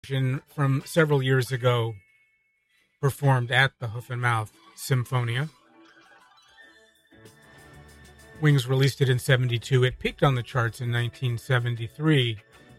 From several years ago, performed at the Hoof and Mouth Symphonia. Wings released it in 72. It peaked on the charts in 1973.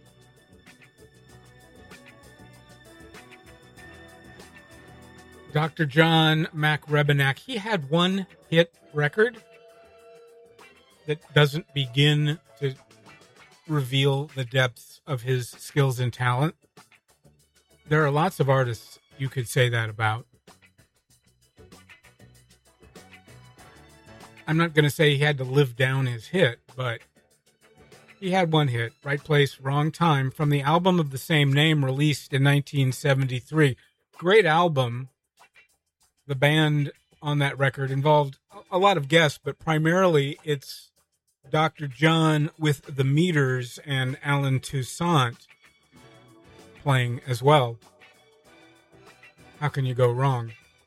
Dr. John McRebenack, he had one hit record that doesn't begin to reveal the depths of his skills and talent. There are lots of artists you could say that about. I'm not going to say he had to live down his hit, but he had one hit, Right Place, Wrong Time, from the album of the same name released in 1973. Great album. The band on that record involved a lot of guests, but primarily it's Dr. John with the Meters and Alan Toussaint playing as well. How can you go wrong?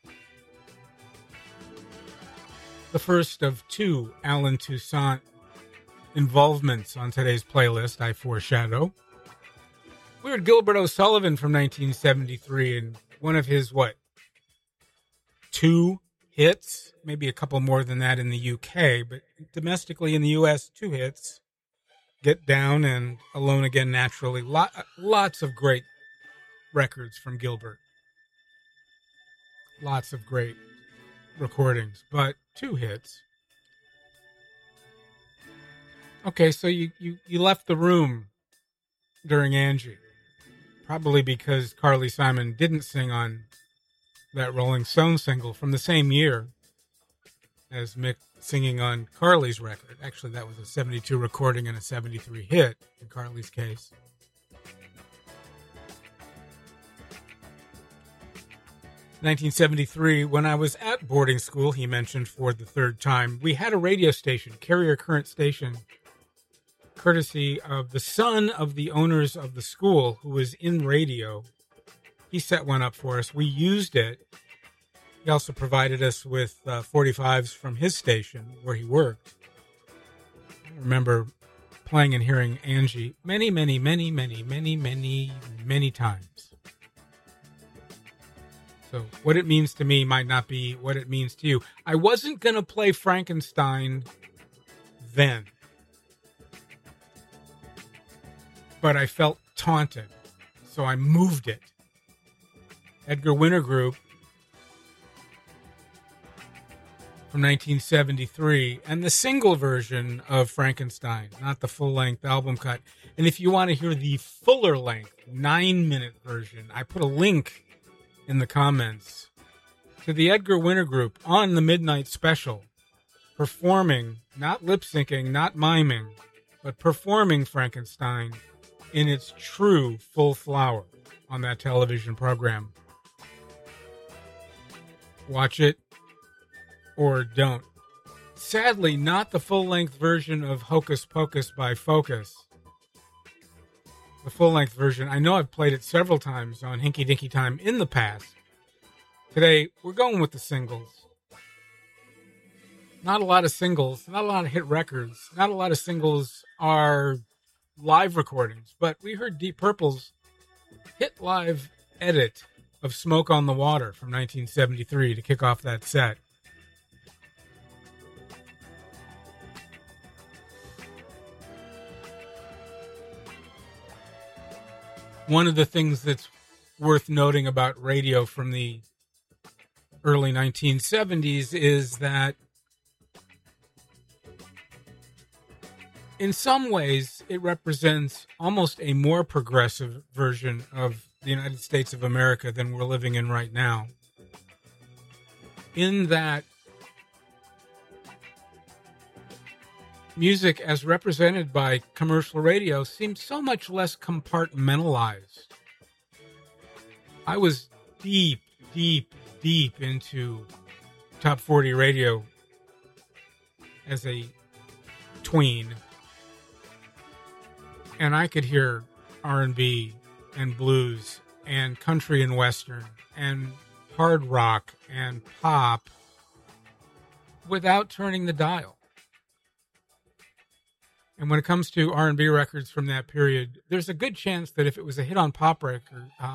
The first of two Alan Toussaint involvements on today's playlist, I foreshadow. We heard Gilbert O'Sullivan from 1973 and one of his, two hits, maybe a couple more than that in the UK, but domestically in the US, two hits, Get Down and Alone Again Naturally. Lots of great records from Gilbert. Lots of great recordings, but two hits. Okay, so you left the room during Angie, probably because Carly Simon didn't sing on that Rolling Stones single from the same year as Mick singing on Carly's record. Actually, that was a 72 recording and a 73 hit in Carly's case. In 1973, when I was at boarding school, he mentioned for the third time, we had a radio station, Carrier Current Station, courtesy of the son of the owners of the school who was in radio. He set one up for us. We used it. He also provided us with 45s from his station where he worked. I remember playing and hearing Angie many times. So what it means to me might not be what it means to you. I wasn't going to play Frankenstein then, but I felt taunted, so I moved it. Edgar Winter Group from 1973, and the single version of Frankenstein, not the full-length album cut. And if you want to hear the fuller-length, 9-minute version, I put a link in the comments to the Edgar Winter Group on the Midnight Special, performing, not lip-syncing, not miming, but performing Frankenstein in its true full flower on that television program. Watch it or don't. Sadly, not the full-length version of Hocus Pocus by Focus. The full-length version, I know I've played it several times on Hinky Dinky Time in the past. Today, we're going with the singles. Not a lot of singles, not a lot of hit records, not a lot of singles are live recordings, but we heard Deep Purple's hit live edit of Smoke on the Water from 1973 to kick off that set. One of the things that's worth noting about radio from the early 1970s is that in some ways it represents almost a more progressive version of the United States of America than we're living in right now. In that music as represented by commercial radio seems so much less compartmentalized. I was deep into top 40 radio as a tween, and I could hear R&B and blues and country and western and hard rock and pop without turning the dial. And when it comes to R&B records from that period, there's a good chance that if it was a hit on pop record,